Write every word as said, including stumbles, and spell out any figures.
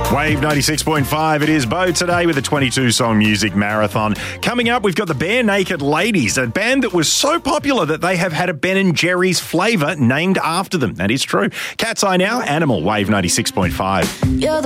Wave ninety-six point five, it is Bo today with a twenty-two song music marathon. Coming up, we've got the Bare Naked Ladies, a band that was so popular that they have had a Ben and Jerry's flavour named after them. That is true. Cat's Eye now, Animal, Wave ninety-six point five. You're the